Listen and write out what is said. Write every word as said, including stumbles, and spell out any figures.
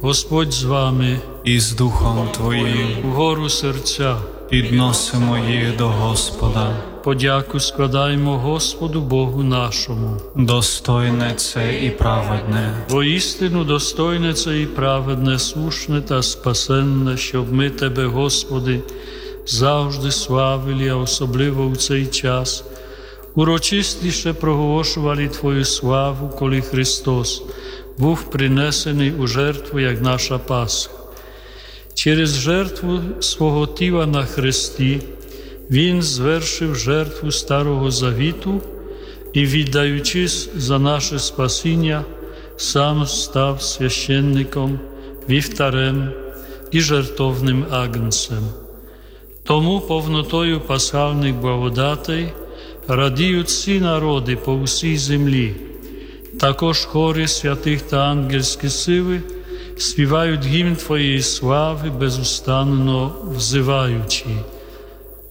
Господь з вами, і з Духом Твоїм. вгору серця, Підносимо їх до Господа. подяку складаємо Господу Богу нашому. Достойне це і праведне. Воістину достойне це і праведне, слушне та спасенне, щоб ми Тебе, Господи, завжди славили, а особливо у цей час, урочистіше проголошували Твою славу, коли Христос був принесений у жертву, як наша Пасха. Через жертву свого тіла на хресті Він звершив жертву Старого Завіту і, віддаючись за наше спасіння, сам став священником, вівтарем і жертовним агнцем. Тому повнотою пасхальних благодатей радіють всі народи по всій землі. Також хори святих та ангельські сили співають гімн Твоєї слави, безустанно взиваючи: